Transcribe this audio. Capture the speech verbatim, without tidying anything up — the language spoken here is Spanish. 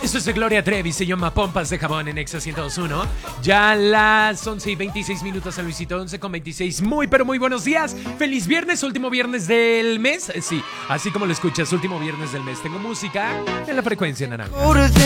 Esto es de Gloria Trevi, se llama Pompas de Jabón en Exa ciento dos punto uno. Ya las once y veintiséis minutos, San Luisito, once con veintiséis. Muy, pero muy buenos días. Feliz viernes, último viernes del mes. Sí, así como lo escuchas, último viernes del mes. Tengo música en la frecuencia naranja.